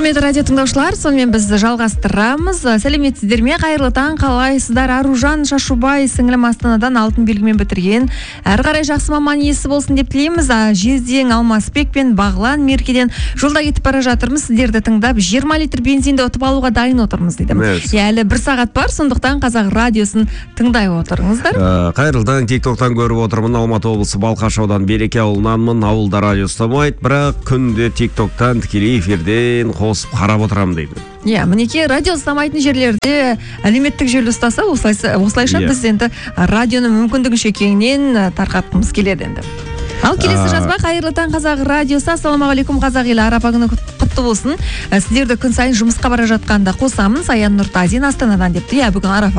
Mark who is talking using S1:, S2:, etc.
S1: Құрметті радио тыңдаушылар, сонымен біз жалғастырамыз. Сәлеметсіздер ме? Қайырлы таң, қалайсыздар? Аружан Шашубай сіңілім Астанадан алтын белгімен бітірген. Әрі қарай жақсы маман иесі болсын деп тілейміз. Жезден Алмасбек пен Бағлан Меркеден жолда кетіп бара жатырмыз. Сіздерді тыңдап 20 литр бензинді ұтып алуға дайын отырмыз дейді. Әлі 1 сағат бар, сондықтан Қазақ радиосын тыңдай отырыңыздар.
S2: Қайырлы таң, TikToktан көріп отырмын. Алматы облысы Балқаш аудан Береке ауылынанмын. Ауылда радио ұстамайды, бірақ күнде TikToктан тікелей эфирден қосып қарап отырамын дейді.
S1: Мінеке радио ұстамайтын жерлерде әлеуметтік желі ұстаса, осылайша біз енді радионың мүмкіндігінше кеңінен тарқатқымыз келеді енді. Ал келесі жазба: қайырлы таң Қазақ радиосы. Ассалаумағалейкум қазақ елі, Арапа күні құтты болсын. Сіздерді күн сайын жұмысқа бара жатқанда қосамын. Саян Нұртазин Астанадан депті. Бүгін Арафа